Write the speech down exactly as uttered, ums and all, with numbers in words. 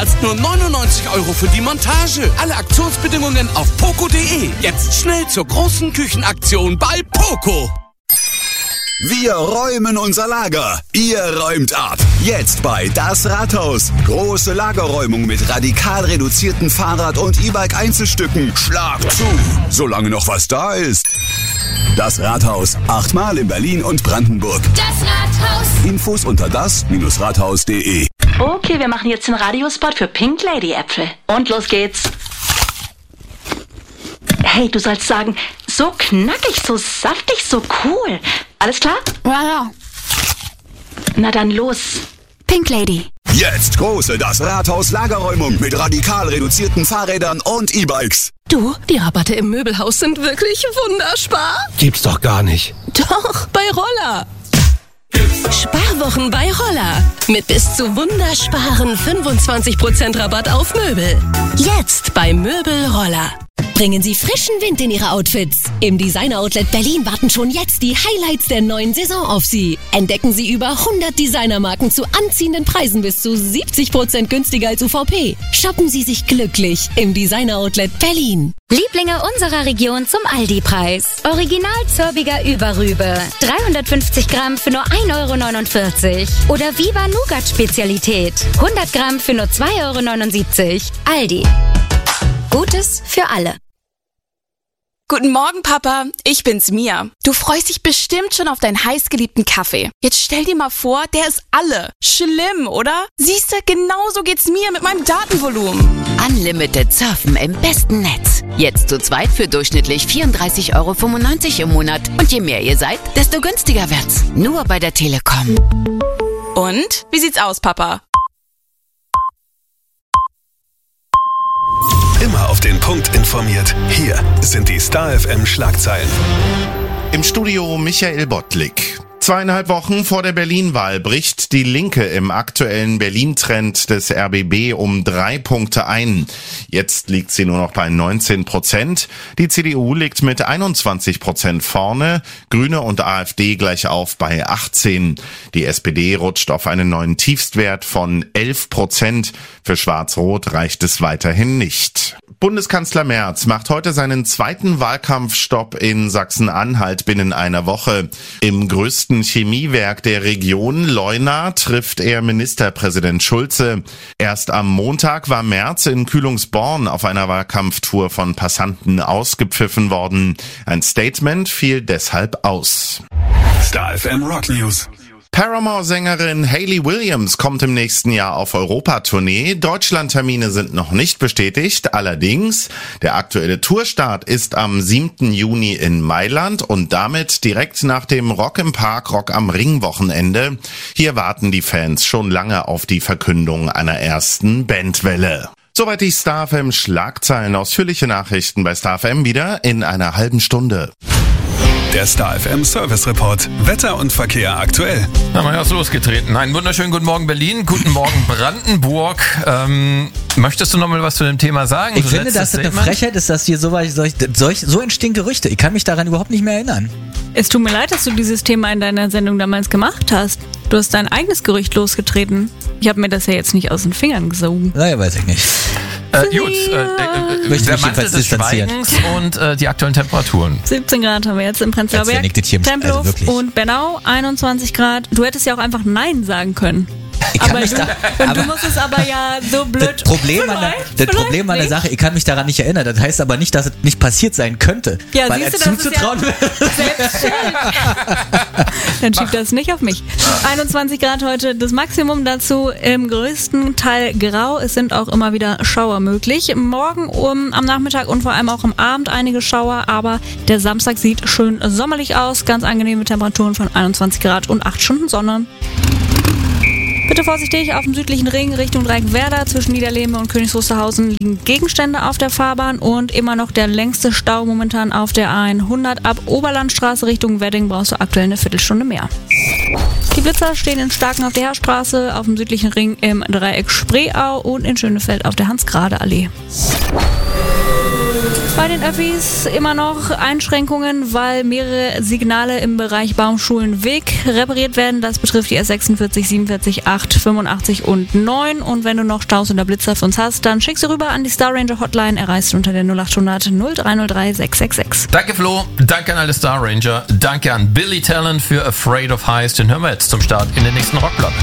als nur neunundneunzig Euro für die Montage. Alle Aktionsbedingungen auf poco punkt de. Jetzt schnell zur großen Küchenaktion bei Poco. Wir räumen unser Lager. Ihr räumt ab. Jetzt bei Das Rathaus. Große Lagerräumung mit radikal reduzierten Fahrrad- und E-Bike-Einzelstücken. Schlag zu, solange noch was da ist. Das Rathaus. Achtmal in Berlin und Brandenburg. Das Rathaus. Infos unter das Rathaus punkt de. Okay, wir machen jetzt den Radiospot für Pink Lady Äpfel. Und los geht's. Hey, du sollst sagen, so knackig, so saftig, so cool. Alles klar? Ja, ja. Na dann los. Pink Lady. Jetzt große Das Rathaus Lagerräumung mit radikal reduzierten Fahrrädern und E-Bikes. Du, die Rabatte im Möbelhaus sind wirklich wunderspar. Gibt's doch gar nicht. Doch, bei Roller. Sparwochen bei Roller. Mit bis zu wundersparen fünfundzwanzig Prozent Rabatt auf Möbel. Jetzt bei Möbel Roller. Bringen Sie frischen Wind in Ihre Outfits. Im Designer Outlet Berlin warten schon jetzt die Highlights der neuen Saison auf Sie. Entdecken Sie über hundert Designermarken zu anziehenden Preisen bis zu siebzig Prozent günstiger als U V P. Shoppen Sie sich glücklich im Designer Outlet Berlin. Lieblinge unserer Region zum Aldi-Preis. Original Zörbiger Überrübe. dreihundertfünfzig Gramm für nur ein Euro neunundvierzig. Oder Viva Nougat Spezialität. hundert Gramm für nur zwei Euro neunundsiebzig. Aldi. Gutes für alle. Guten Morgen, Papa. Ich bin's, Mia. Du freust dich bestimmt schon auf deinen heißgeliebten Kaffee. Jetzt stell dir mal vor, der ist alle. Schlimm, oder? Siehste, genauso geht's mir mit meinem Datenvolumen. Unlimited Surfen im besten Netz. Jetzt zu zweit für durchschnittlich vierunddreißig Euro fünfundneunzig im Monat. Und je mehr ihr seid, desto günstiger wird's. Nur bei der Telekom. Und? Wie sieht's aus, Papa? Immer auf den Punkt informiert. Hier sind die Star F M Schlagzeilen. Im Studio Michael Bottlik. Zweieinhalb Wochen vor der Berlin-Wahl bricht die Linke im aktuellen Berlin-Trend des R B B um drei Punkte ein. Jetzt liegt sie nur noch bei neunzehn Prozent. Die C D U liegt mit einundzwanzig Prozent vorne, Grüne und AfD gleich auf bei achtzehn. Die S P D rutscht auf einen neuen Tiefstwert von elf Prozent. Für Schwarz-Rot reicht es weiterhin nicht. Bundeskanzler Merz macht heute seinen zweiten Wahlkampfstopp in Sachsen-Anhalt binnen einer Woche. Im größten Chemiewerk der Region, Leuna, trifft er Ministerpräsident Schulze. Erst am Montag war Merz in Kühlungsborn auf einer Wahlkampftour von Passanten ausgepfiffen worden. Ein Statement fiel deshalb aus. Star F M Rock News. Paramore-Sängerin Hayley Williams kommt im nächsten Jahr auf Europatournee. Deutschlandtermine sind noch nicht bestätigt. Allerdings, der aktuelle Tourstart ist am siebten Juni in Mailand und damit direkt nach dem Rock im Park, Rock am Ring Wochenende. Hier warten die Fans schon lange auf die Verkündung einer ersten Bandwelle. Soweit die Star F M Schlagzeilen. Ausführliche Nachrichten bei Star F M wieder in einer halben Stunde. Der Star F M Service Report. Wetter und Verkehr aktuell. Na, mal ist losgetreten. Einen wunderschönen guten Morgen Berlin, guten Morgen Brandenburg. Ähm, möchtest du noch mal was zu dem Thema sagen? Ich so finde, dass das eine Frechheit ist, dass hier so, solch, solch, so entstehen Gerüchte. Ich kann mich daran überhaupt nicht mehr erinnern. Es tut mir leid, dass du dieses Thema in deiner Sendung damals gemacht hast. Du hast dein eigenes Gerücht losgetreten. Ich habe mir das ja jetzt nicht aus den Fingern gesogen. Naja, weiß ich nicht. Äh, gut, äh, äh, der Mantel des Schweigens und äh, die aktuellen Temperaturen. siebzehn Grad haben wir jetzt im Prenzlauer Berg, Tempelhof also und Bernau, einundzwanzig Grad. Du hättest ja auch einfach Nein sagen können. Aber du, da, aber du musst es aber ja so blöd... Das Problem, an der, das Problem an der Sache, ich kann mich daran nicht erinnern. Das heißt aber nicht, dass es nicht passiert sein könnte. Ja, weil siehst er du, das zuzutrauen ist ja selbst schuld. Dann schiebt das nicht auf mich. einundzwanzig Grad heute, das Maximum dazu im größten Teil grau. Es sind auch immer wieder Schauer möglich. Morgen um, am Nachmittag und vor allem auch am Abend einige Schauer, aber der Samstag sieht schön sommerlich aus. Ganz angenehme Temperaturen von einundzwanzig Grad und acht Stunden Sonne. Bitte vorsichtig, auf dem südlichen Ring Richtung Dreieckwerder zwischen Niederlehme und Königs Wusterhausen liegen Gegenstände auf der Fahrbahn und immer noch der längste Stau momentan auf der A hundert. Ab Oberlandstraße Richtung Wedding brauchst du aktuell eine Viertelstunde mehr. Die Blitzer stehen in Starken auf der Heerstraße, auf dem südlichen Ring im Dreieck Spreeau und in Schönefeld auf der Hans-Grade-Allee. Bei Bei den Öffis immer noch Einschränkungen, weil mehrere Signale im Bereich Baumschulenweg repariert werden. Das betrifft die S sechsundvierzig, siebenundvierzig, acht, fünfundachtzig und neun. Und wenn du noch Staus oder Blitzer für uns hast, dann schick sie rüber an die Star Ranger Hotline. Erreichst du unter der null achthundert null drei null drei sechs sechs sechs. Danke Flo, danke an alle Star Ranger, danke an Billy Talent für Afraid of Heights. Den hören wir jetzt zum Start in den nächsten Rockblock.